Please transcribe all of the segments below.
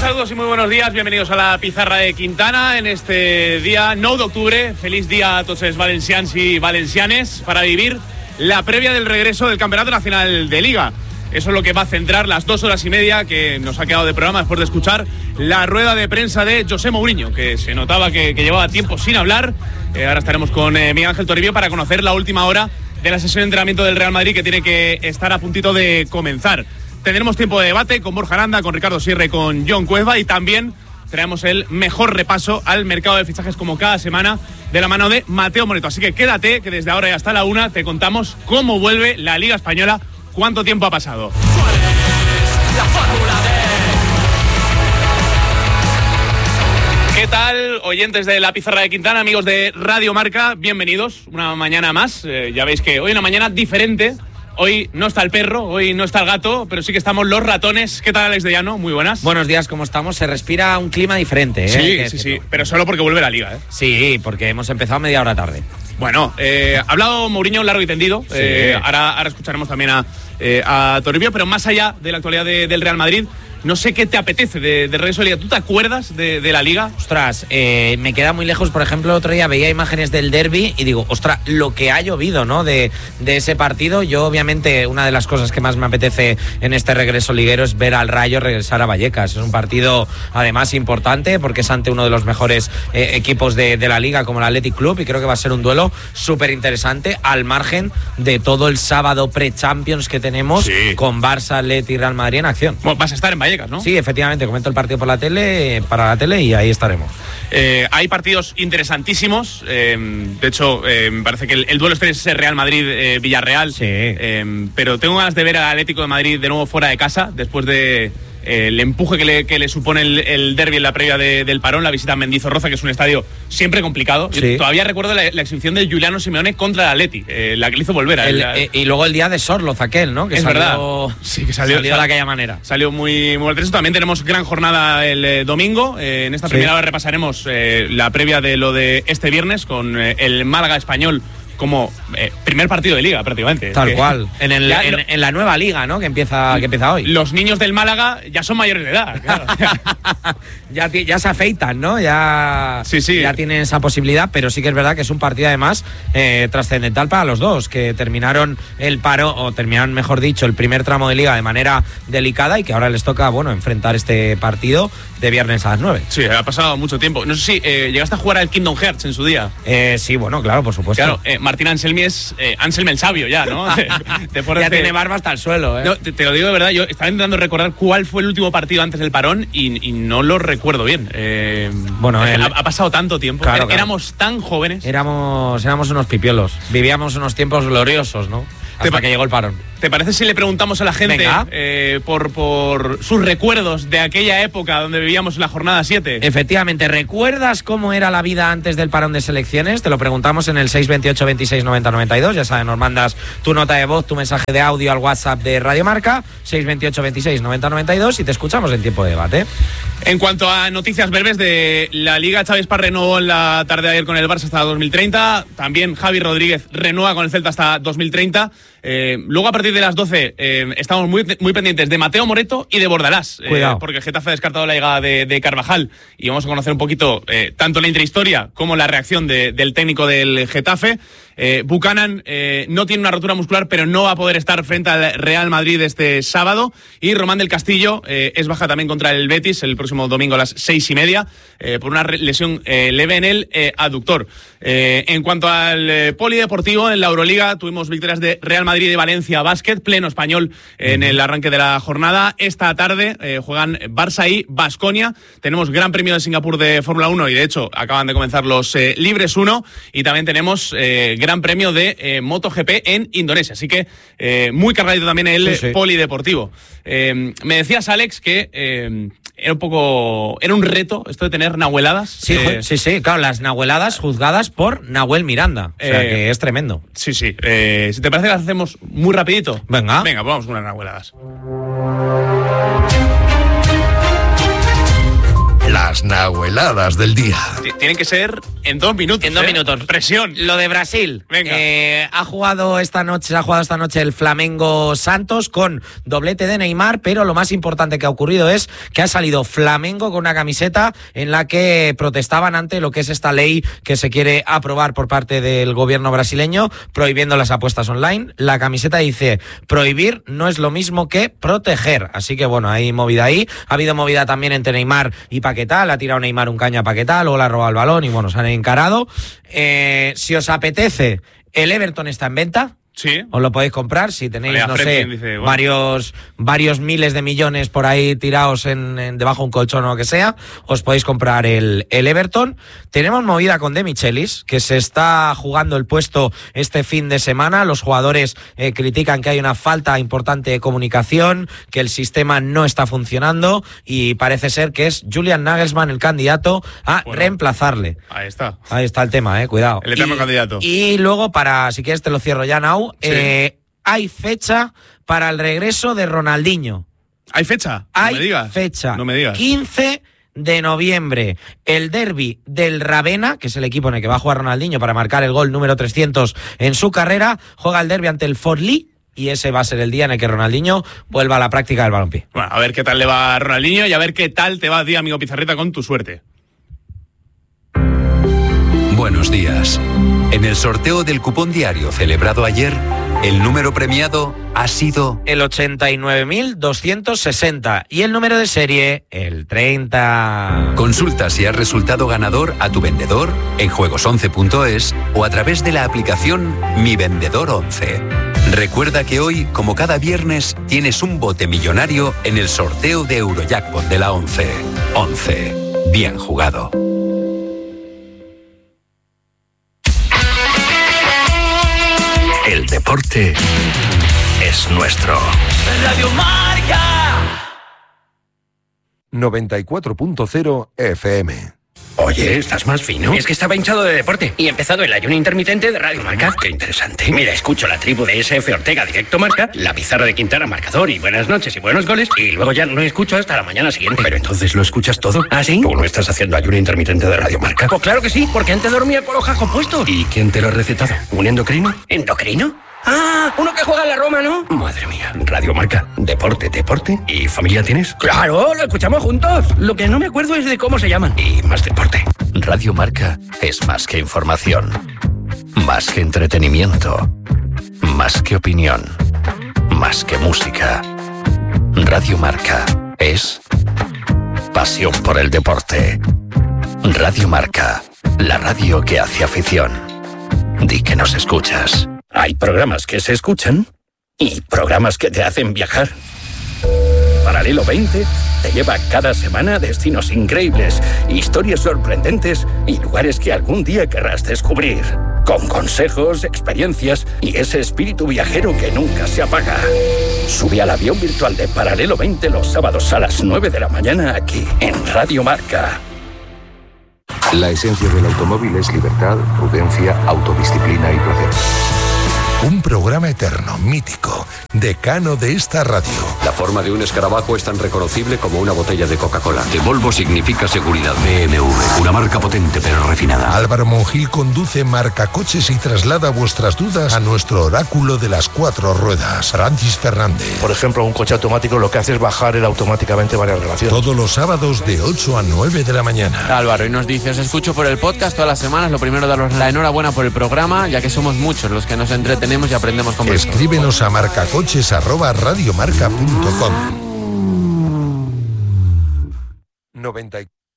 Saludos y muy buenos días, bienvenidos a la pizarra de Quintana en este día 9 de octubre. Feliz día a tots els valencians y valencianes para vivir la previa del regreso del Campeonato Nacional de Liga. Eso es lo que va a centrar las 2 horas y media que nos ha quedado de programa después de escuchar la rueda de prensa de José Mourinho, que se notaba que llevaba tiempo sin hablar. Ahora estaremos con Miguel Ángel Toribio para conocer la última hora de la sesión de entrenamiento del Real Madrid, que tiene que estar a puntito de comenzar. Tendremos tiempo de debate con Borja Aranda, con Ricardo Sierra y con John Cueva, y también traemos el mejor repaso al mercado de fichajes como cada semana de la mano de Mateo Moreto. Así que quédate, que desde ahora y hasta la 1 te contamos cómo vuelve la Liga Española, cuánto tiempo ha pasado. ¿Qué tal, oyentes de la pizarra de Quintana, amigos de Radio Marca? Bienvenidos, una mañana más. Ya veis que hoy una mañana diferente. Hoy no está el perro, hoy no está el gato, pero sí que estamos los ratones. ¿Qué tal, Alex de Llano? Muy buenas. Buenos días, ¿cómo estamos? Se respira un clima diferente, ¿eh? Sí, pero solo porque vuelve la Liga, ¿eh? Sí, porque hemos empezado media hora tarde. Bueno, ha hablado Mourinho largo y tendido. Sí. Ahora escucharemos también a Toribio, pero más allá de la actualidad del Real Madrid, no sé qué te apetece de regreso de Liga. ¿Tú te acuerdas de la Liga? Ostras, me queda muy lejos. Por ejemplo, el otro día veía imágenes del derbi y digo, ostras, lo que ha llovido, ¿no? De ese partido. Yo, obviamente, una de las cosas que más me apetece en este regreso liguero es ver al Rayo regresar a Vallecas. Es un partido, además, importante porque es ante uno de los mejores equipos de la Liga, como el Athletic Club, y creo que va a ser un duelo súper interesante, al margen de todo el sábado pre-Champions que tenemos, sí, con Barça, Athletic y Real Madrid en acción. Bueno, vas a estar en Vallecas, ¿no? Sí, efectivamente, comento el partido para la tele y ahí estaremos. Hay partidos interesantísimos. De hecho, me parece que el duelo es Real Madrid-Villarreal. Sí. Pero tengo ganas de ver al Atlético de Madrid de nuevo fuera de casa, después de el empuje que le supone el derbi en la previa del parón, la visita a Mendizorroza, que es un estadio siempre complicado. Sí. Yo todavía recuerdo la exhibición de Giuliano Simeone contra el Atleti, la que le hizo volver y luego el día de Sorloz aquel, ¿no? Que es salió, verdad. Sí, que salió de aquella manera. Salió muy intenso. También tenemos gran jornada el domingo. En esta primera hora repasaremos la previa de lo de este viernes con el Málaga Español como primer partido de Liga, prácticamente. Tal cual. En la nueva Liga, ¿no? Que empieza hoy. Los niños del Málaga ya son mayores de edad, claro. ya se afeitan, ¿no? Ya tienen esa posibilidad, pero sí que es verdad que es un partido, además, trascendental para los dos, que terminaron mejor dicho, el primer tramo de Liga de manera delicada y que ahora les toca, enfrentar este partido de viernes a las 9. Sí, ha pasado mucho tiempo. No sé si llegaste a jugar al Kingdom Hearts en su día. Sí, claro, por supuesto. Claro, Martín Anselmi es Anselmi el sabio ya, ¿no? Ya tiene barba hasta el suelo, ¿eh? No, te lo digo de verdad, yo estaba intentando recordar cuál fue el último partido antes del parón y no lo recuerdo bien. Ha pasado tanto tiempo. Claro. Éramos tan jóvenes. Éramos unos pipiolos. Vivíamos unos tiempos gloriosos, ¿no? Hasta que llegó el parón. ¿Te parece si le preguntamos a la gente por sus recuerdos de aquella época donde vivíamos la jornada 7? Efectivamente, ¿recuerdas cómo era la vida antes del parón de selecciones? Te lo preguntamos en el 628 26 90 92. Ya sabes, nos mandas tu nota de voz, tu mensaje de audio al WhatsApp de Radio Marca, 628 26 90 92, y te escuchamos en tiempo de debate. En cuanto a noticias breves de la Liga, Xavi Esparra renovó en la tarde de ayer con el Barça hasta 2030. También Javi Rodríguez renueva con el Celta hasta 2030. Luego, a partir de las 12, estamos muy pendientes de Mateo Moreto y de Bordalás. Porque el Getafe ha descartado la llegada de Carvajal. Y vamos a conocer un poquito tanto la intrahistoria como la reacción del técnico del Getafe. Buchanan no tiene una rotura muscular, pero no va a poder estar frente al Real Madrid este sábado. Y Román del Castillo es baja también contra el Betis el próximo domingo a las 6:30 por una lesión leve en el aductor. En cuanto al polideportivo, en la Euroliga tuvimos victorias de Real Madrid y Valencia Básquet, pleno español en el arranque de la jornada. Esta tarde juegan Barça y Baskonia. Tenemos Gran Premio de Singapur de Fórmula 1 y de hecho acaban de comenzar los Libres 1, y también tenemos Gran Premio de MotoGP en Indonesia. Así que muy cargadito también el polideportivo. Me decías, Alex, que era un reto esto de tener nahueladas. Sí, claro, las nahueladas juzgadas por Nahuel Miranda. O sea, que es tremendo. Sí. Si te parece que las hacemos muy rapidito. Venga, pues vamos con las nahueladas. Las nahueladas. pinceladas del día. Tienen que ser en 2 minutos. En 2 minutos. Presión. Lo de Brasil. Venga. Ha jugado esta noche el Flamengo Santos con doblete de Neymar, pero lo más importante que ha ocurrido es que ha salido Flamengo con una camiseta en la que protestaban ante lo que es esta ley que se quiere aprobar por parte del gobierno brasileño, prohibiendo las apuestas online. La camiseta dice: prohibir no es lo mismo que proteger. Así que bueno, hay movida ahí. Ha habido movida también entre Neymar y Paquetá. Le ha tirado Neymar un caño a Paquetá, luego le ha robado el balón y bueno, se han encarado. Si os apetece, el Everton está en venta. Sí. Os lo podéis comprar si tenéis, María no Fredkin sé, dice, bueno, varios miles de millones por ahí tirados en debajo de un colchón o lo que sea. Os podéis comprar el Everton. Tenemos movida con De Michelis, que se está jugando el puesto este fin de semana. Los jugadores critican que hay una falta importante de comunicación, que el sistema no está funcionando y parece ser que es Julian Nagelsmann el candidato a reemplazarle. Ahí está. Ahí está el tema, cuidado. El eterno candidato. Y luego, si quieres te lo cierro ya, Nau. Sí. Hay fecha para el regreso de Ronaldinho. ¿Hay fecha? Hay no me digas. fecha. No me digas. 15 de noviembre. El derbi del Ravenna, que es el equipo en el que va a jugar Ronaldinho para marcar el gol número 300 en su carrera, juega el derbi ante el Forlì. Y ese va a ser el día en el que Ronaldinho vuelva a la práctica del balompié. Bueno, a ver qué tal le va a Ronaldinho y a ver qué tal te va a ti, amigo Pizarrita, con tu suerte. Buenos días. En el sorteo del cupón diario celebrado ayer, el número premiado ha sido el 89.260 y el número de serie el 30. Consulta si has resultado ganador a tu vendedor en juegos11.es o a través de la aplicación Mi Vendedor 11. Recuerda que hoy, como cada viernes, tienes un bote millonario en el sorteo de Eurojackpot de la 11. 11. Bien jugado. El deporte es nuestro. Radio Marca 94.0 FM. Oye, ¿estás más fino? Es que estaba hinchado de deporte y he empezado el ayuno intermitente de Radio Marca. Qué interesante. Mira, escucho la tribu de SF Ortega Directo Marca, la pizarra de Quintana Marcador y buenas noches y buenos goles, y luego ya no escucho hasta la mañana siguiente. Pero entonces lo escuchas todo. ¿Ah, sí? ¿Tú no estás haciendo ayuno intermitente de Radio Marca? Pues claro que sí, porque antes dormía con los jajos puestos. ¿Y quién te lo ha recetado? ¿Un endocrino? ¿Endocrino? Ah, uno que juega en la Roma, ¿no? Madre mía. Radio Marca. Deporte. ¿Y familia tienes? ¡Claro! ¡Lo escuchamos juntos! Lo que no me acuerdo es de cómo se llaman. Y más deporte. Radio Marca es más que información, más que entretenimiento, más que opinión, más que música. Radio Marca es pasión por el deporte. Radio Marca, la radio que hace afición. Di que nos escuchas. Hay programas que se escuchan y programas que te hacen viajar. Paralelo 20 te lleva cada semana a destinos increíbles, historias sorprendentes y lugares que algún día querrás descubrir. Con consejos, experiencias y ese espíritu viajero que nunca se apaga. Sube al avión virtual de Paralelo 20 los sábados a las 9 de la mañana aquí en Radio Marca. La esencia del automóvil es libertad, prudencia, autodisciplina y placer. Un programa eterno, mítico, decano de esta radio. La forma de un escarabajo es tan reconocible como una botella de Coca-Cola. De Volvo significa seguridad. BMW, una marca potente pero refinada. Álvaro Monjil conduce Marcacoches y traslada vuestras dudas a nuestro oráculo de las 4 ruedas, Francis Fernández. Por ejemplo, un coche automático lo que hace es bajar él automáticamente varias relaciones. Todos los sábados de 8 a 9 de la mañana. Álvaro, y nos dice, os escucho por el podcast todas las semanas. Lo primero, daros la enhorabuena por el programa, ya que somos muchos los que nos entretenemos y aprendemos con vosotros. Escríbenos a marcacoches@radiomarca.com. 90.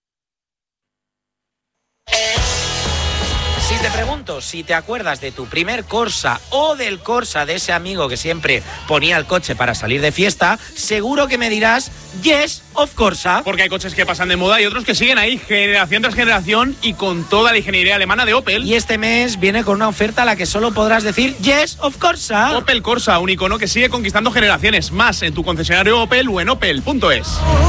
Si te pregunto si te acuerdas de tu primer Corsa o del Corsa de ese amigo que siempre ponía el coche para salir de fiesta, seguro que me dirás yes, of Corsa. Porque hay coches que pasan de moda y otros que siguen ahí generación tras generación y con toda la ingeniería alemana de Opel. Y este mes viene con una oferta a la que solo podrás decir yes, of Corsa. Opel Corsa, un icono que sigue conquistando generaciones. Más en tu concesionario Opel o en opel.es.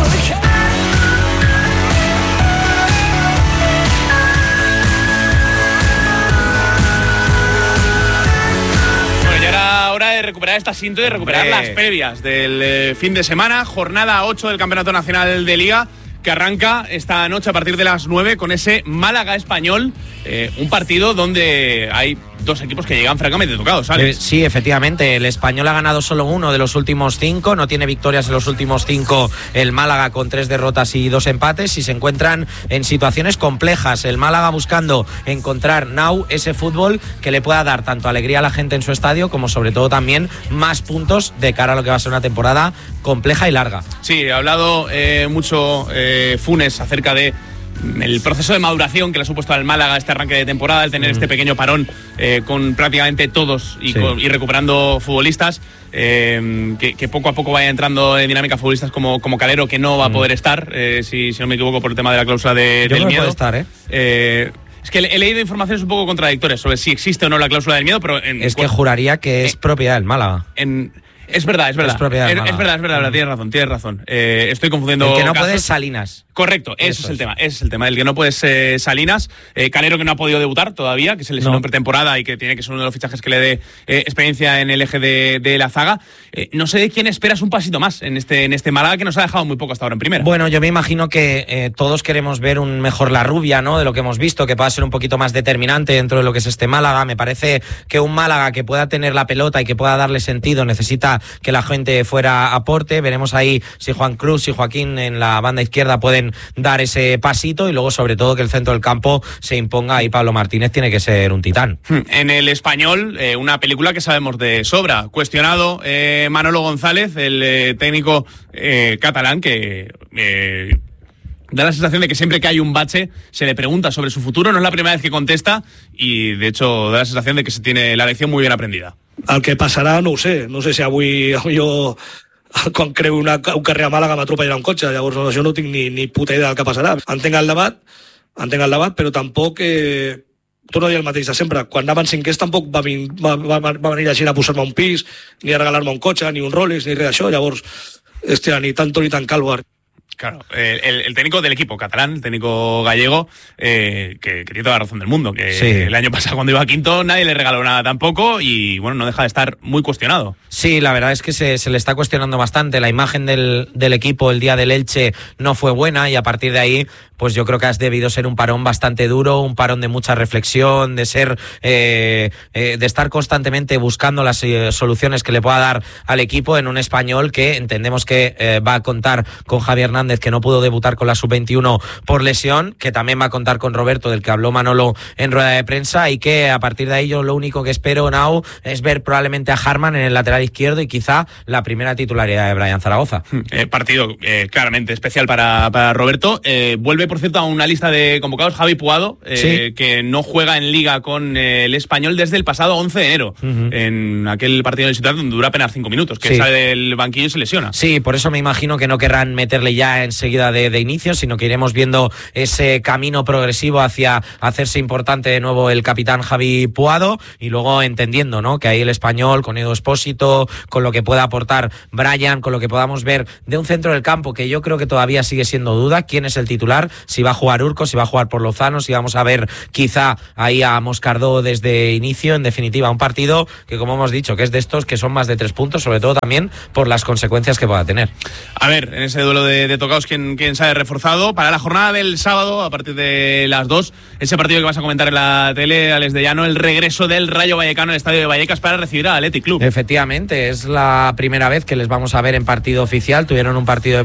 Hora de recuperar esta cinta y de recuperar las previas del fin de semana, jornada 8 del Campeonato Nacional de Liga, que arranca esta noche a partir de las 9 con ese Málaga-Español, un partido donde hay dos equipos que llegan francamente tocados, ¿sabes? Sí, efectivamente, el Español ha ganado solo uno de los últimos 5, no tiene victorias en los últimos 5 el Málaga, con 3 derrotas y 2 empates, y se encuentran en situaciones complejas. El Málaga buscando encontrar ese fútbol que le pueda dar tanto alegría a la gente en su estadio como sobre todo también más puntos de cara a lo que va a ser una temporada compleja y larga. Sí, ha hablado mucho Funes acerca de el proceso de maduración que le ha supuesto al Málaga este arranque de temporada, el tener este pequeño parón con prácticamente todos y recuperando futbolistas, que poco a poco vaya entrando en dinámica futbolistas como Calero, que no va a poder estar, si no me equivoco, por el tema de la cláusula del miedo. Puede estar, es que he leído informaciones un poco contradictorias sobre si existe o no la cláusula del miedo, pero es que juraría que es propiedad del Málaga. Es verdad. Es verdad, tienes razón. Estoy confundiendo. El que no casos. puede es Salinas. Correcto, ese es el tema. El que no puede es Salinas. Calero, que no ha podido debutar todavía, que se lesionó en pretemporada y que tiene que ser uno de los fichajes que le dé experiencia en el eje de la zaga. No sé de quién esperas un pasito más en este Málaga, que nos ha dejado muy poco hasta ahora en primera. Bueno, yo me imagino que todos queremos ver un mejor Larrubia, ¿no? De lo que hemos visto, que pueda ser un poquito más determinante dentro de lo que es este Málaga. Me parece que un Málaga que pueda tener la pelota y que pueda darle sentido necesita que la gente fuera aporte. Veremos ahí si Juan Cruz y Joaquín en la banda izquierda pueden dar ese pasito, y luego sobre todo que el centro del campo se imponga. Y Pablo Martínez tiene que ser un titán. En el Español, una película que sabemos de sobra. Cuestionado Manolo González, el técnico catalán, que da la sensación de que siempre que hay un bache se le pregunta sobre su futuro. No es la primera vez que contesta, y de hecho da la sensación de que se tiene la lección muy bien aprendida. El que passarà no ho sé. No sé si avui jo, quan creu un carrer a Màlaga, m'atropellarà un cotxe. Llavors això no tinc ni puta idea del que passarà. Entenc el debat, però tampoc... torno a dir el mateix de sempre. Quan anaven cinquers tampoc va venir la gent a posar-me un pis, ni a regalar-me un cotxe, ni un Rolex, ni res d'això. Llavors, ni tanto ni tan calvo. Claro, el técnico del equipo catalán, el técnico gallego, que tiene toda la razón del mundo, que el año pasado cuando iba a quinto nadie le regaló nada tampoco, y bueno, no deja de estar muy cuestionado. Sí, la verdad es que se le está cuestionando bastante. La imagen del equipo el día del Elche no fue buena, y a partir de ahí pues yo creo que has debido ser un parón bastante duro, un parón de mucha reflexión, de ser de estar constantemente buscando las soluciones que le pueda dar al equipo en un Español que entendemos que va a contar con Javi Hernández, que no pudo debutar con la sub-21 por lesión, que también va a contar con Roberto, del que habló Manolo en rueda de prensa, y que a partir de ahí yo lo único que espero, Nau, es ver probablemente a Harman en el lateral izquierdo y quizá la primera titularidad de Brian Zaragoza. Partido claramente especial para Roberto. Vuelve, por cierto, a una lista de convocados Javi Puado, que no juega en Liga con el Español desde el pasado 11 de enero, en aquel partido de Ciudad donde dura apenas 5 minutos, que sale del banquillo y se lesiona. Sí, por eso me imagino que no querrán meterle ya enseguida de inicio, sino que iremos viendo ese camino progresivo hacia hacerse importante de nuevo el capitán Javi Puado, y luego entendiendo, ¿no?, que ahí el Español, con Edu Espósito, con lo que pueda aportar Brian, con lo que podamos ver de un centro del campo que yo creo que todavía sigue siendo duda, quién es el titular, si va a jugar Urco, si va a jugar por Lozano, si vamos a ver quizá ahí a Moscardó desde inicio. En definitiva, un partido que, como hemos dicho, que es de estos que son más de 3 puntos, sobre todo también por las consecuencias que pueda tener. A ver, en ese duelo de tocados, ¿quién sale reforzado? Para la jornada del sábado, a partir de las 2, ese partido que vas a comentar en la tele, Alex de Llano, el regreso del Rayo Vallecano al estadio de Vallecas para recibir al Athletic Club. Efectivamente, es la primera vez que les vamos a ver en partido oficial. Tuvieron un partido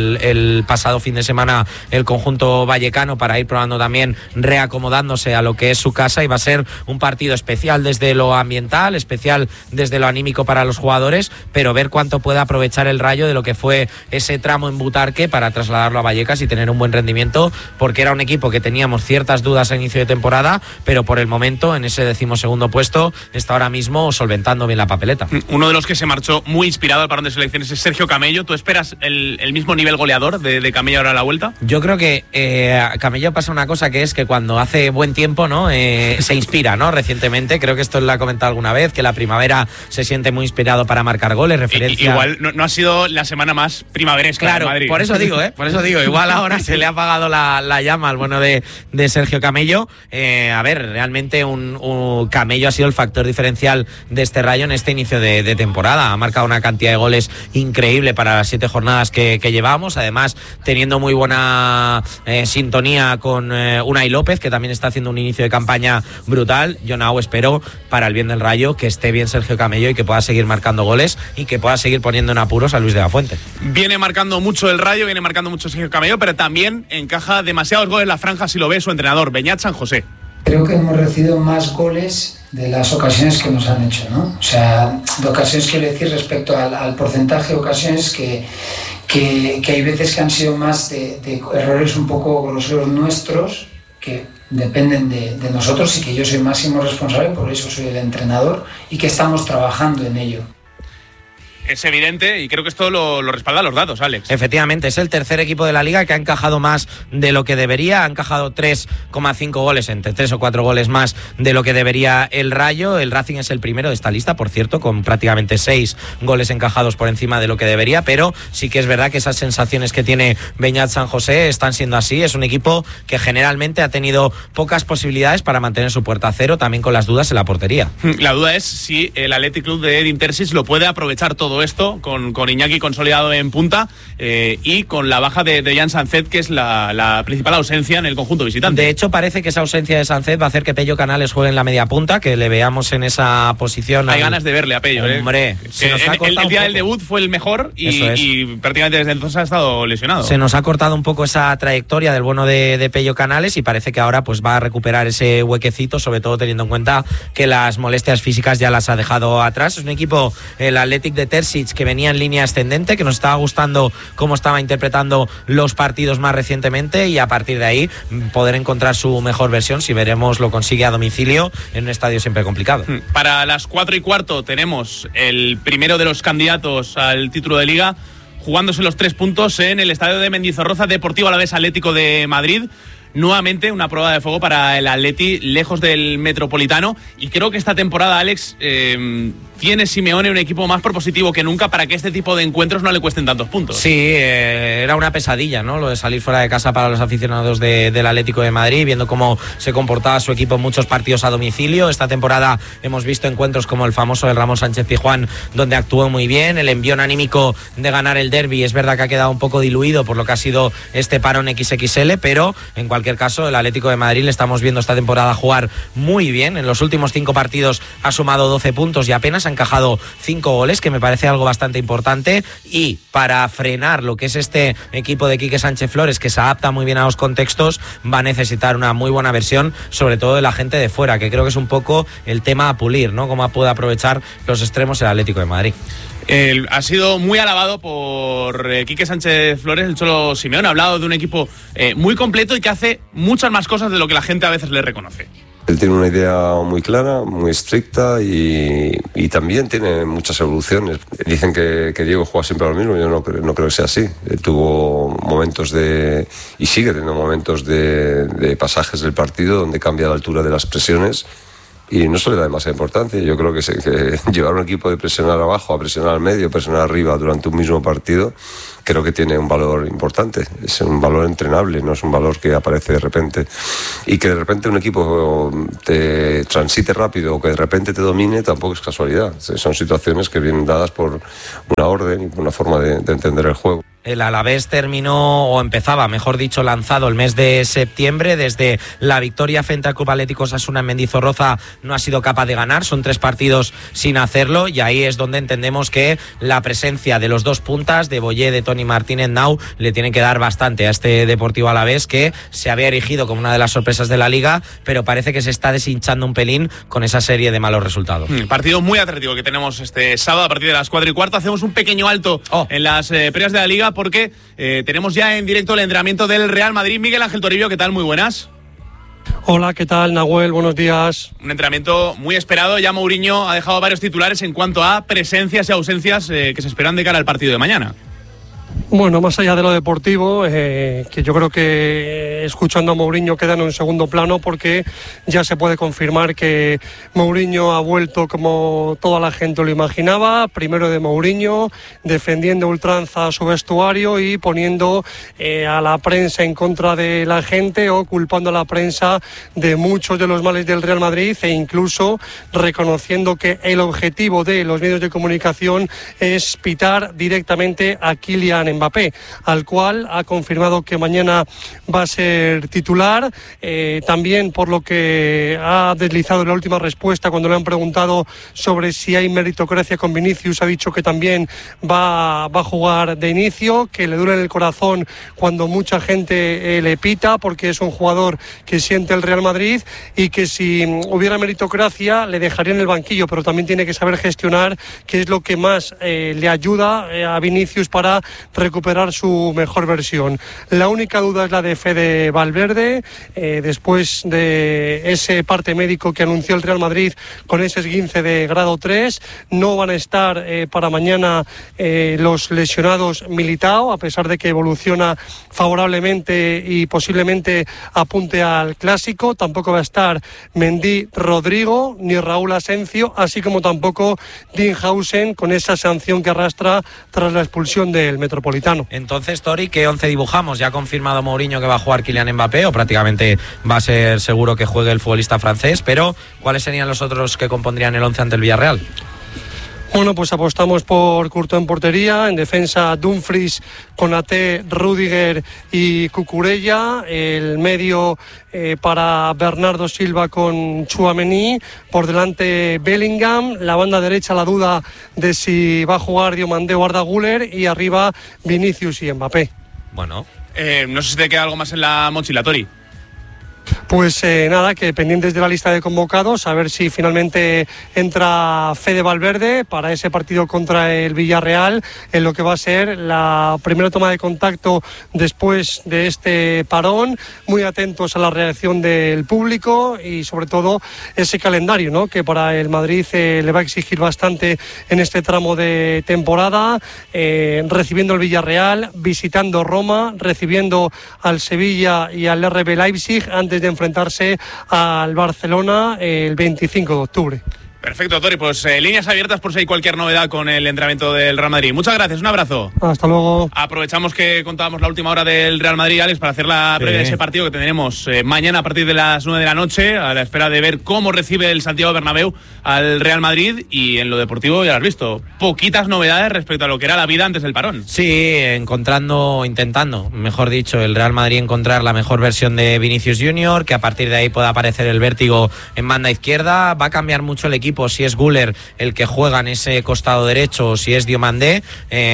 el pasado fin de semana el conjunto vallecano para ir probando también, reacomodándose a lo que es su casa, y va a ser un partido especial desde lo ambiental, especial desde lo anímico para los jugadores, pero ver cuánto puede aprovechar el Rayo de lo que fue ese tramo en Butarque para trasladarlo a Vallecas y tener un buen rendimiento, porque era un equipo que teníamos ciertas dudas a inicio de temporada, pero por el momento en ese 12º puesto está ahora mismo solventando bien la papeleta. Uno de los que se marchó muy inspirado al parón de selecciones es Sergio Camello. ¿Tú esperas el mismo nivel goleador de Camello ahora a la vuelta? Yo creo que a Camello pasa una cosa, que es que cuando hace buen tiempo, ¿no?, se inspira, ¿no? Recientemente, creo que esto lo ha comentado alguna vez, que la primavera se siente muy inspirado para marcar goles. Referencia... Igual no ha sido la semana más primaveresca. Claro, de Madrid. por eso digo, igual ahora se le ha apagado la llama al bueno de Sergio Camello. A ver, realmente un Camello ha sido el factor diferencial de este Rayo en este inicio de temporada. Ha marcado una cantidad de goles increíble para las 7 jornadas que llevamos, además teniendo muy buena sintonía con Unai López, que también está haciendo un inicio de campaña brutal. Yo espero, para el bien del Rayo, que esté bien Sergio Camello y que pueda seguir marcando goles y que pueda seguir poniendo en apuros a Luis de la Fuente. Viene marcando mucho el Rayo, viene marcando mucho Sergio Camello, pero también encaja demasiados goles en la franja si lo ve su entrenador, Beñat San José. Creo que hemos recibido más goles de las ocasiones que nos han hecho, ¿no? O sea, de ocasiones quiero decir respecto al porcentaje de ocasiones que hay veces que han sido más de errores un poco groseros nuestros, que dependen de nosotros y que yo soy el máximo responsable, por eso soy el entrenador y que estamos trabajando en ello. Es evidente y creo que esto lo respaldan los datos, Alex. Efectivamente, es el tercer equipo de la Liga que ha encajado más de lo que debería. Ha encajado 3,5 goles, entre 3 o 4 goles más de lo que debería el Rayo. El Racing es el primero de esta lista, por cierto, con prácticamente 6 goles encajados por encima de lo que debería, pero sí que es verdad que esas sensaciones que tiene Beñat San José están siendo así. Es un equipo que generalmente ha tenido pocas posibilidades para mantener su puerta a cero, también con las dudas en la portería. La duda es si el Athletic Club de Edin Terzic lo puede aprovechar todo esto con Iñaki consolidado en punta y con la baja de Jan Sancet, que es la principal ausencia en el conjunto visitante. De hecho, parece que esa ausencia de Sancet va a hacer que Pello Canales juegue en la media punta, que le veamos en esa posición. Hay ganas de verle a Pello. Hombre, el día del debut fue el mejor y prácticamente desde entonces ha estado lesionado. Se nos ha cortado un poco esa trayectoria del bueno de Pello Canales y parece que ahora pues va a recuperar ese huequecito, sobre todo teniendo en cuenta que las molestias físicas ya las ha dejado atrás. Es un equipo, el Athletic de Terzic, que venía en línea ascendente, que nos estaba gustando cómo estaba interpretando los partidos más recientemente y a partir de ahí poder encontrar su mejor versión, si veremos lo consigue a domicilio en un estadio siempre complicado. Para las 4:15 tenemos el primero de los candidatos al título de Liga jugándose los 3 puntos en el estadio de Mendizorroza, Deportivo Alavés Atlético de Madrid. Nuevamente una prueba de fuego para el Atleti, lejos del Metropolitano, y creo que esta temporada, Alex, tiene Simeone un equipo más propositivo que nunca para que este tipo de encuentros no le cuesten tantos puntos. Sí, era una pesadilla, ¿no? Lo de salir fuera de casa para los aficionados del Atlético de Madrid, viendo cómo se comportaba su equipo en muchos partidos a domicilio. Esta temporada hemos visto encuentros como el famoso del Ramón Sánchez Pizjuán, donde actuó muy bien. El envión anímico de ganar el derbi es verdad que ha quedado un poco diluido por lo que ha sido este parón XXL, pero en cualquier caso el Atlético de Madrid le estamos viendo esta temporada jugar muy bien. En los últimos 5 partidos ha sumado 12 puntos y apenas ha encajado 5 goles, que me parece algo bastante importante, y para frenar lo que es este equipo de Quique Sánchez Flores, que se adapta muy bien a los contextos, va a necesitar una muy buena versión, sobre todo de la gente de fuera, que creo que es un poco el tema a pulir, ¿no? Cómo puede aprovechar los extremos el Atlético de Madrid. Ha sido muy alabado por Quique Sánchez Flores, el Cholo Simeone. Ha hablado de un equipo muy completo y que hace muchas más cosas de lo que la gente a veces le reconoce. Él tiene una idea muy clara, muy estricta y también tiene muchas evoluciones. Dicen que Diego juega siempre a lo mismo, yo no creo que sea así. Él tuvo momentos y sigue teniendo momentos de pasajes del partido donde cambia la altura de las presiones y no se le da demasiada importancia. Yo creo que llevar un equipo de presionar abajo a presionar al medio, presionar arriba durante un mismo partido, creo que tiene un valor importante. Es un valor entrenable, no es un valor que aparece de repente. Y que de repente un equipo te transite rápido o que de repente te domine tampoco es casualidad. Son situaciones que vienen dadas por una orden y por una forma de entender el juego. El Alavés terminó, o empezaba, mejor dicho, lanzado el mes de septiembre. Desde la victoria frente al Club Atlético Osasuna en Mendizorroza no ha sido capaz de ganar, son 3 partidos sin hacerlo, y ahí es donde entendemos que la presencia de los 2 puntas, de Boyé, de Toni Martínez Nau, le tienen que dar bastante a este Deportivo Alavés, que se había erigido como una de las sorpresas de la Liga, pero parece que se está deshinchando un pelín con esa serie de malos resultados. Partido muy atractivo que tenemos este sábado a partir de las 4:15. Hacemos un pequeño alto en las previas de la Liga, porque tenemos ya en directo el entrenamiento del Real Madrid. Miguel Ángel Toribio, ¿qué tal? Muy buenas. Hola, ¿qué tal, Nahuel? Buenos días. Un entrenamiento muy esperado. Ya Mourinho ha dejado varios titulares en cuanto a presencias y ausencias que se esperan de cara al partido de mañana. Bueno, más allá de lo deportivo, que yo creo que escuchando a Mourinho queda en un segundo plano, porque ya se puede confirmar que Mourinho ha vuelto como toda la gente lo imaginaba, primero de Mourinho, defendiendo ultranza a su vestuario y poniendo a la prensa en contra de la gente, o culpando a la prensa de muchos de los males del Real Madrid, e incluso reconociendo que el objetivo de los medios de comunicación es pitar directamente a Kylian Mbappé, al cual ha confirmado que mañana va a ser titular. También, por lo que ha deslizado en la última respuesta cuando le han preguntado sobre si hay meritocracia con Vinicius, ha dicho que también va a jugar de inicio, que le duele en el corazón cuando mucha gente le pita, porque es un jugador que siente el Real Madrid, y que si hubiera meritocracia le dejaría en el banquillo, pero también tiene que saber gestionar, que es lo que más le ayuda a Vinicius para recuperar su mejor versión. La única duda es la de Fede Valverde, después de ese parte médico que anunció el Real Madrid con ese esguince de grado 3. No van a estar para mañana los lesionados Militao, a pesar de que evoluciona favorablemente y posiblemente apunte al clásico. Tampoco va a estar Mendy, Rodrigo ni Raúl Asencio, así como tampoco Dinhausen, con esa sanción que arrastra tras la expulsión del Metropolitano. Entonces, Tori, ¿qué 11 dibujamos? ¿Ya ha confirmado Mourinho que va a jugar Kylian Mbappé, o prácticamente va a ser seguro que juegue el futbolista francés? Pero, ¿cuáles serían los otros que compondrían el 11 ante el Villarreal? Bueno, pues apostamos por Courtois en portería, en defensa Dumfries, Konaté, Rüdiger y Cucurella, el medio para Bernardo Silva con Tchouaméni, por delante Bellingham, la banda derecha la duda de si va a jugar Diomandé o Arda Güler, y arriba Vinicius y Mbappé. Bueno, no sé si te queda algo más en la mochila, Tori. Pues nada, que pendientes de la lista de convocados, a ver si finalmente entra Fede Valverde para ese partido contra el Villarreal, en lo que va a ser la primera toma de contacto después de este parón. Muy atentos a la reacción del público y sobre todo ese calendario, ¿no?, que para el Madrid le va a exigir bastante en este tramo de temporada, recibiendo el Villarreal, visitando Roma, recibiendo al Sevilla y al RB Leipzig, antes de enfrentarse al Barcelona el 25 de octubre. Perfecto, Tori, pues líneas abiertas por si hay cualquier novedad con el entrenamiento del Real Madrid. Muchas gracias, un abrazo. Hasta luego. Aprovechamos que contábamos la última hora del Real Madrid, Alex, para hacer la previa de ese partido que tendremos mañana a partir de las 9 de la noche, a la espera de ver cómo recibe el Santiago Bernabéu al Real Madrid. Y en lo deportivo, ya lo has visto, poquitas novedades respecto a lo que era la vida antes del parón. Sí, intentando, mejor dicho, el Real Madrid encontrar la mejor versión de Vinicius Junior, que a partir de ahí pueda aparecer el vértigo en banda izquierda. Va a cambiar mucho el equipo si es Güler el que juega en ese costado derecho o si es Diomandé.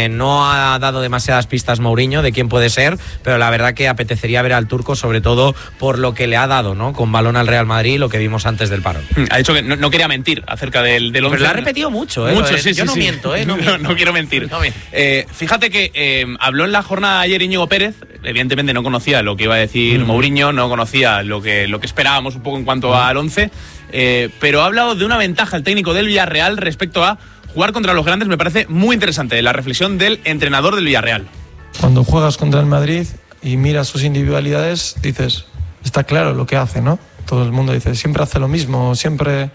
No ha dado demasiadas pistas Mourinho de quién puede ser, pero la verdad que apetecería ver al turco, sobre todo por lo que le ha dado, ¿no?, con balón al Real Madrid, lo que vimos antes del parón. Ha dicho que no quería mentir acerca del 11. Pero lo ha repetido mucho, sí, yo no miento, no quiero mentir. Fíjate que habló en la jornada ayer Íñigo Pérez. Evidentemente no conocía lo que iba a decir Mourinho, no conocía lo que esperábamos un poco en cuanto al 11, pero ha hablado de una ventaja el técnico del Villarreal respecto a jugar contra los grandes. Me parece muy interesante la reflexión del entrenador del Villarreal. Cuando juegas contra el Madrid y miras sus individualidades, dices, está claro lo que hace, ¿no? Todo el mundo dice, siempre hace lo mismo, siempre...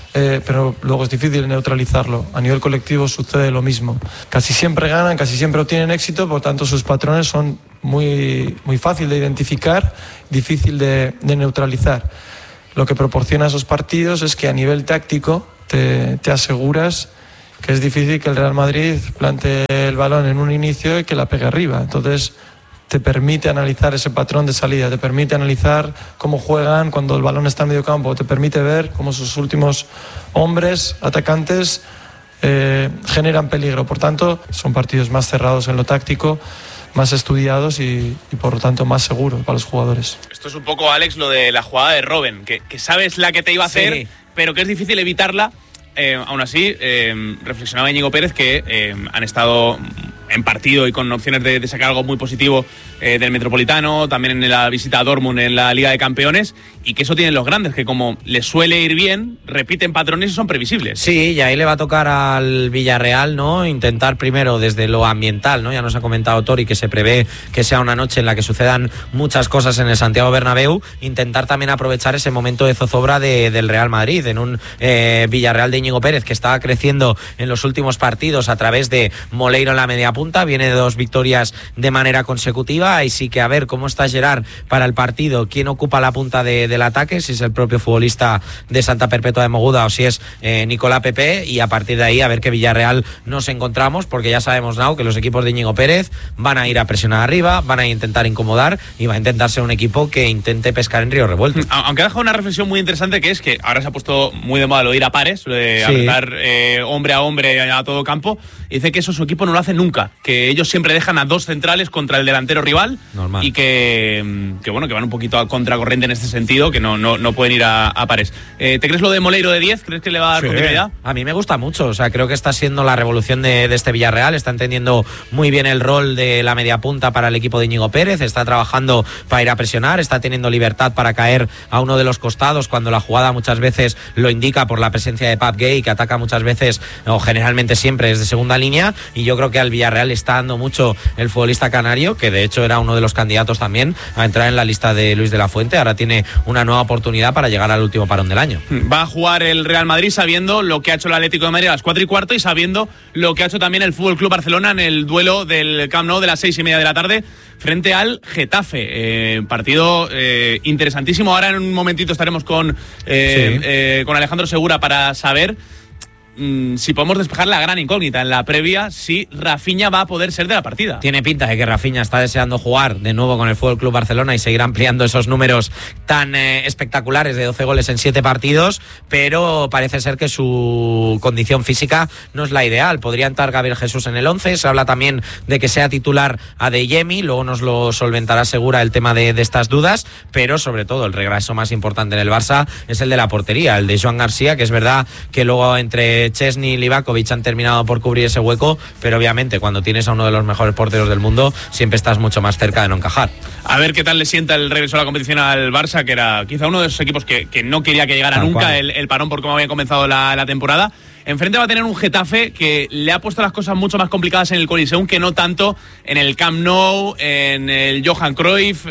pero luego es difícil neutralizarlo. A nivel colectivo sucede lo mismo. Casi siempre ganan, casi siempre obtienen éxito, por tanto sus patrones son muy, muy fácil de identificar, difícil de neutralizar. Lo que proporciona esos partidos es que a nivel táctico te aseguras que es difícil que el Real Madrid plantee el balón en un inicio y que la pegue arriba. Entonces te permite analizar ese patrón de salida, te permite analizar cómo juegan cuando el balón está en medio campo, te permite ver cómo sus últimos hombres, atacantes, generan peligro. Por tanto, son partidos más cerrados en lo táctico, más estudiados y por lo tanto más seguros para los jugadores. Esto es un poco, Alex, lo de la jugada de Robben, que sabes la que te iba a hacer, pero que es difícil evitarla. Aún así, reflexionaba Íñigo Pérez que han estado en partido y con opciones de sacar algo muy positivo del Metropolitano, también en la visita a Dortmund en la Liga de Campeones, y que eso tienen los grandes, que como les suele ir bien, repiten patrones y son previsibles. Sí, y ahí le va a tocar al Villarreal, ¿no? Intentar primero desde lo ambiental, ¿no? Ya nos ha comentado Tori que se prevé que sea una noche en la que sucedan muchas cosas en el Santiago Bernabéu, intentar también aprovechar ese momento de zozobra del Real Madrid, en un Villarreal de Íñigo Pérez que estaba creciendo en los últimos partidos a través de Moleiro en la media punta, viene de 2 victorias de manera consecutiva, ahí sí que a ver cómo está Gerard para el partido, quién ocupa la punta del ataque, si es el propio futbolista de Santa Perpetua de Mogoda o si es Nicolás Pepe, y a partir de ahí a ver qué Villarreal nos encontramos, porque ya sabemos now que los equipos de Íñigo Pérez van a ir a presionar arriba, van a intentar incomodar y va a intentar ser un equipo que intente pescar en río revuelto. Aunque ha dejado una reflexión muy interesante, que es que ahora se ha puesto muy de moda lo de ir a pares, lo de apretar hombre a hombre a todo campo, y dice que eso su equipo no lo hace nunca, que ellos siempre dejan a 2 centrales contra el delantero rival. Normal. Y que bueno, que van un poquito a contracorriente en este sentido, que no pueden ir a pares. ¿Te crees lo de Moleiro de 10? ¿Crees que le va a dar continuidad? A mí me gusta mucho, o sea, creo que está siendo la revolución de este Villarreal, está entendiendo muy bien el rol de la media punta para el equipo de Íñigo Pérez, está trabajando para ir a presionar, está teniendo libertad para caer a uno de los costados cuando la jugada muchas veces lo indica por la presencia de Pape Gueye, que ataca muchas veces o generalmente siempre desde segunda línea, y yo creo que al Villarreal le está dando mucho el futbolista canario, que de hecho era uno de los candidatos también a entrar en la lista de Luis de la Fuente, ahora tiene una nueva oportunidad para llegar al último parón del año. Va a jugar el Real Madrid sabiendo lo que ha hecho el Atlético de Madrid a las 4:15 y sabiendo lo que ha hecho también el FC Barcelona en el duelo del Camp Nou de las 6:30 de la tarde frente al Getafe. Partido interesantísimo. Ahora en un momentito estaremos con Alejandro Segura para saber si podemos despejar la gran incógnita en la previa, si Rafinha va a poder ser de la partida. Tiene pinta de que Rafinha está deseando jugar de nuevo con el FC Barcelona y seguir ampliando esos números tan espectaculares de 12 goles en 7 partidos, pero parece ser que su condición física no es la ideal. Podría entrar Gabriel Jesús en el 11, se habla también de que sea titular Adeyemi, luego nos lo solventará Segura el tema de estas dudas, pero sobre todo el regreso más importante en el Barça es el de la portería, el de Joan García, que es verdad que luego entre Chesney y Livakovic han terminado por cubrir ese hueco, pero obviamente cuando tienes a uno de los mejores porteros del mundo siempre estás mucho más cerca de no encajar. A ver qué tal le sienta el regreso a la competición al Barça, que era quizá uno de esos equipos que no quería que llegara nunca el parón por cómo había comenzado la temporada. Enfrente va a tener un Getafe que le ha puesto las cosas mucho más complicadas en el Coliseum, que no tanto en el Camp Nou, en el Johan Cruyff.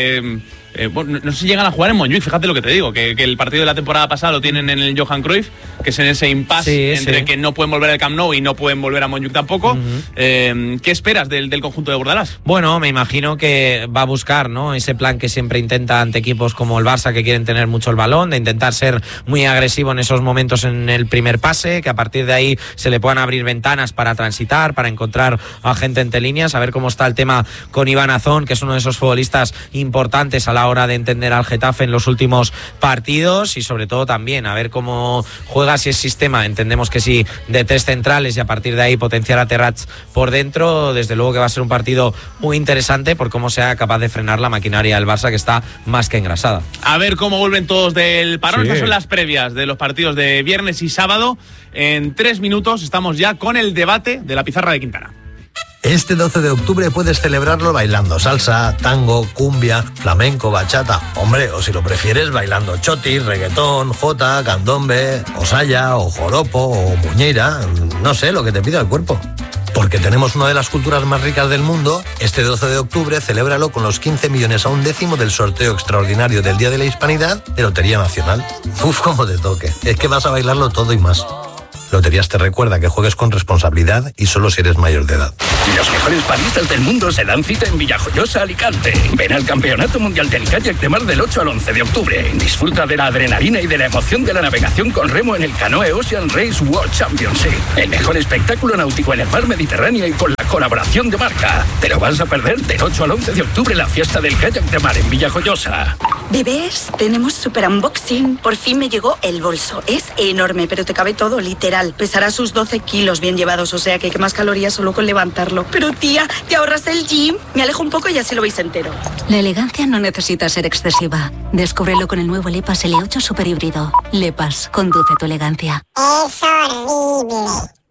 Bueno, no sé si llegan a jugar en Montjuic, fíjate lo que te digo, que el partido de la temporada pasada lo tienen en el Johan Cruyff, que es en ese impasse entre que no pueden volver al Camp Nou y no pueden volver a Montjuic tampoco. ¿Qué esperas del conjunto de Bordalás? Bueno, me imagino que va a buscar, ¿no?, ese plan que siempre intenta ante equipos como el Barça, que quieren tener mucho el balón, de intentar ser muy agresivo en esos momentos en el primer pase, que a partir de ahí se le puedan abrir ventanas para transitar, para encontrar a gente entre líneas, a ver cómo está el tema con Iván Azón, que es uno de esos futbolistas importantes a la hora de entender al Getafe en los últimos partidos, y sobre todo también a ver cómo juega, si es sistema, entendemos que sí, de 3 centrales, y a partir de ahí potenciar a Terrats por dentro. Desde luego que va a ser un partido muy interesante por cómo sea capaz de frenar la maquinaria del Barça, que está más que engrasada. A ver cómo vuelven todos del parón. Estas son las previas de los partidos de viernes y sábado. En 3 minutos estamos ya con el debate de la pizarra de Quintana. Este 12 de octubre puedes celebrarlo bailando salsa, tango, cumbia, flamenco, bachata. Hombre, o si lo prefieres, bailando chotis, reggaetón, jota, candombe, o saya, o joropo, o muñeira. No sé, lo que te pida el cuerpo. Porque tenemos una de las culturas más ricas del mundo. Este 12 de octubre celébralo con los 15 millones a un décimo del sorteo extraordinario del Día de la Hispanidad de Lotería Nacional. Uf, cómo te toque. Es que vas a bailarlo todo y más. Loterías te recuerda que juegues con responsabilidad y solo si eres mayor de edad. Los mejores paristas del mundo se dan cita en Villajoyosa, Alicante. Ven al Campeonato Mundial del Kayak de Mar del 8 al 11 de octubre. Disfruta de la adrenalina y de la emoción de la navegación con remo en el Canoe Ocean Race World Championship. El mejor espectáculo náutico en el mar Mediterráneo y con la colaboración de Marca. Te lo vas a perder del 8 al 11 de octubre, la fiesta del kayak de mar en Villajoyosa. Bebés, tenemos super unboxing. Por fin me llegó el bolso. Es enorme, pero te cabe todo, literal. Pesará sus 12 kilos bien llevados, o sea que quemas calorías solo con levantarlo. Pero tía, ¿te ahorras el gym? Me alejo un poco y así lo veis entero. La elegancia no necesita ser excesiva. Descúbrelo con el nuevo Lepas L8 Super Híbrido. Lepas, conduce tu elegancia. Es horrible.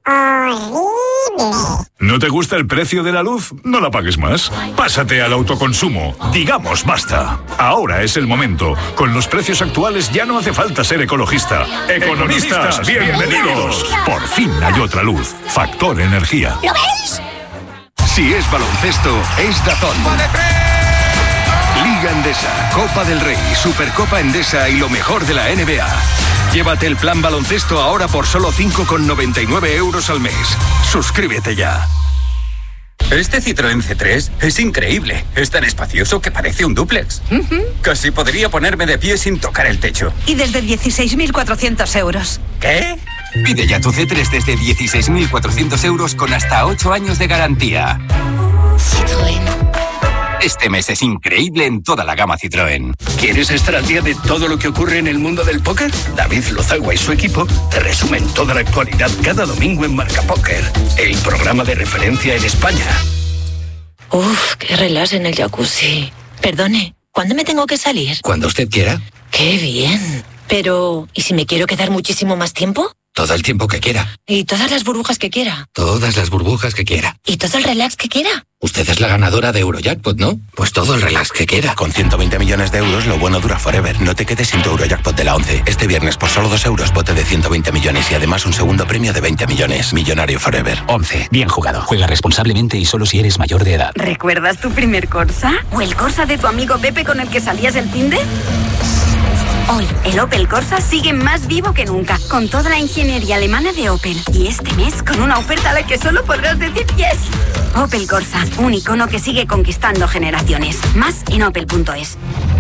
¿No te gusta el precio de la luz? No la pagues más. Pásate al autoconsumo. Digamos basta. Ahora es el momento. Con los precios actuales ya no hace falta ser ecologista. Economistas, bienvenidos. Por fin hay otra luz. Factor Energía. ¿Lo veis? Si es baloncesto, es DAZN. Liga Endesa, Copa del Rey, Supercopa Endesa y lo mejor de la NBA. Llévate el plan baloncesto ahora por solo 5,99 € al mes. Suscríbete ya. Este Citroën C3 es increíble. Es tan espacioso que parece un dúplex. Casi podría ponerme de pie sin tocar el techo. Y desde 16.400 euros. ¿Qué? Pide ya tu C3 desde 16.400 euros con hasta 8 años de garantía. Citroën. Este mes es increíble en toda la gama Citroën. ¿Quieres estar al día de todo lo que ocurre en el mundo del póker? David Lozagua y su equipo te resumen toda la actualidad cada domingo en Marca Póker, el programa de referencia en España. Uf, qué relax en el jacuzzi. Perdone, ¿cuándo me tengo que salir? Cuando usted quiera. Qué bien. Pero, ¿y si me quiero quedar muchísimo más tiempo? Todo el tiempo que quiera. ¿Y todas las burbujas que quiera? Todas las burbujas que quiera. ¿Y todo el relax que quiera? Usted es la ganadora de Eurojackpot, ¿no? Pues todo el relax que quiera. Con 120 millones de euros, lo bueno dura forever. No te quedes sin tu Eurojackpot de la 11. Este viernes, por solo 2 euros, bote de 120 millones y además un segundo premio de 20 millones. Millonario forever. 11. Bien jugado. Juega responsablemente y solo si eres mayor de edad. ¿Recuerdas tu primer Corsa? ¿O el Corsa de tu amigo Pepe con el que salías el finde? Hoy, el Opel Corsa sigue más vivo que nunca, con toda la ingeniería alemana de Opel. Y este mes, con una oferta a la que solo podrás decir yes. Opel Corsa, un icono que sigue conquistando generaciones. Más en opel.es.